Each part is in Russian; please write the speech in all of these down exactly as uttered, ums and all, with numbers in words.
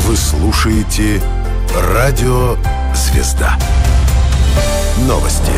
Вы слушаете Радио Звезда. Новости.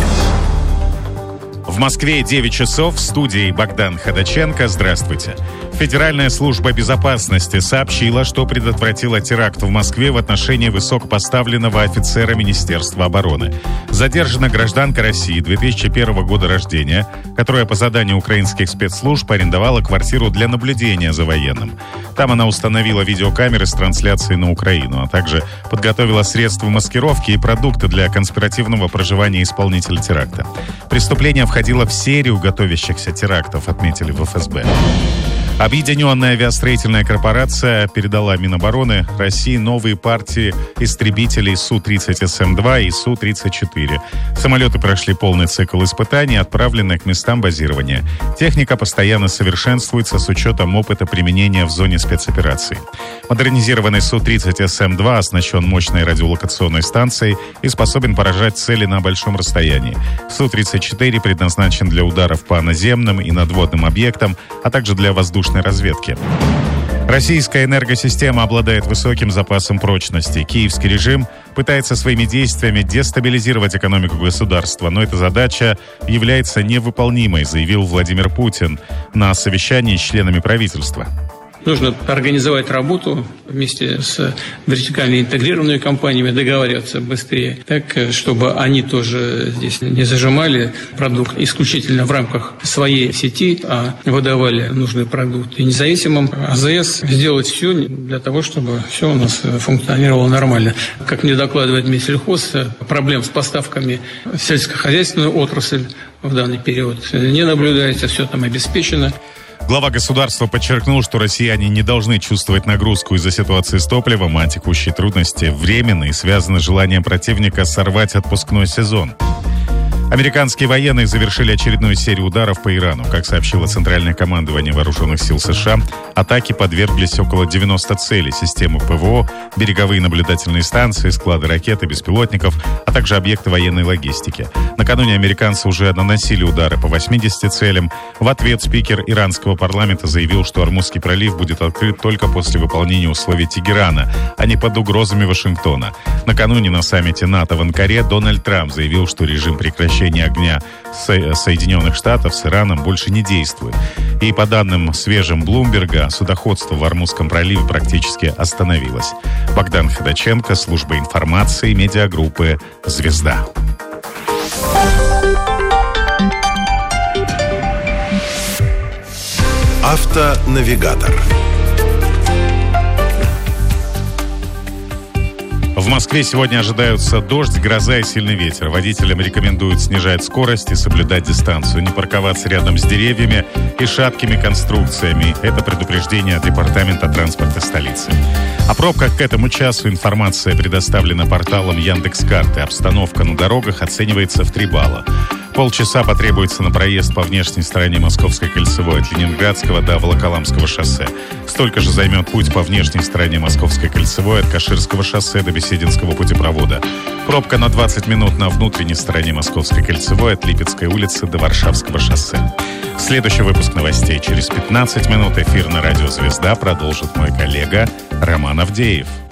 В Москве девять часов, в студии Богдан Ходаченко. Здравствуйте. Федеральная служба безопасности сообщила, что предотвратила теракт в Москве в отношении высокопоставленного офицера Министерства обороны. Задержана гражданка России две тысячи первого года рождения, которая по заданию украинских спецслужб арендовала квартиру для наблюдения за военным. Там она установила видеокамеры с трансляцией на Украину, а также подготовила средства маскировки и продукты для конспиративного проживания исполнителя теракта. Преступление входило в серию готовящихся терактов, отметили в эф эс бэ. Объединенная авиастроительная корпорация передала Минобороны России новые партии истребителей Су тридцать Эс Эм два и Су тридцать четыре. Самолеты прошли полный цикл испытаний, отправленные к местам базирования. Техника постоянно совершенствуется с учетом опыта применения в зоне спецоперации. Модернизированный Су тридцать Эс Эм два оснащен мощной радиолокационной станцией и способен поражать цели на большом расстоянии. Су тридцать четыре предназначен для ударов по наземным и надводным объектам, а также для воздушной разведки. Российская энергосистема обладает высоким запасом прочности. Киевский режим пытается своими действиями дестабилизировать экономику государства, но эта задача является невыполнимой, заявил Владимир Путин на совещании с членами правительства. Нужно организовать работу вместе с вертикально интегрированными компаниями, договариваться быстрее, так, чтобы они тоже здесь не зажимали продукт исключительно в рамках своей сети, а выдавали нужный продукт. И независимым а зэ эс сделать все для того, чтобы все у нас функционировало нормально. Как мне докладывает Минсельхоз, проблем с поставками в сельскохозяйственную отрасль в данный период не наблюдается, все там обеспечено. Глава государства подчеркнул, что россияне не должны чувствовать нагрузку из-за ситуации с топливом, а текущие трудности временны и связаны с желанием противника сорвать отпускной сезон. Американские военные завершили очередную серию ударов по Ирану. Как сообщило Центральное командование Вооруженных сил США, атаки подверглись около девяноста целей: системы пэ вэ о, береговые наблюдательные станции, склады ракет и беспилотников, а также объекты военной логистики. Накануне американцы уже наносили удары по восьмидесяти целям. В ответ спикер иранского парламента заявил, что Ормузский пролив будет открыт только после выполнения условий Тегерана, а не под угрозами Вашингтона. Накануне на саммите НАТО в Анкаре Дональд Трамп заявил, что режим прекращения огня Соединенных Штатов с Ираном больше не действует. И по данным свежим Блумберга, судоходство в Ормузском проливе практически остановилось. Богдан Ходаченко, служба информации, медиагруппы «Звезда». Автонавигатор. В Москве сегодня ожидаются дождь, гроза и сильный ветер. Водителям рекомендуют снижать скорость и соблюдать дистанцию, не парковаться рядом с деревьями и шаткими конструкциями. Это предупреждение от Департамента транспорта столицы. О пробках к этому часу информация предоставлена порталом Яндекс.Карты. Обстановка на дорогах оценивается в три балла. Полчаса потребуется на проезд по внешней стороне Московской кольцевой от Ленинградского до Волоколамского шоссе. Столько же займет путь по внешней стороне Московской кольцевой от Каширского шоссе до Бесединского путепровода. Пробка на двадцать минут на внутренней стороне Московской кольцевой от Липецкой улицы до Варшавского шоссе. Следующий выпуск новостей через пятнадцать минут. Эфир на радио «Звезда» продолжит мой коллега Роман Авдеев.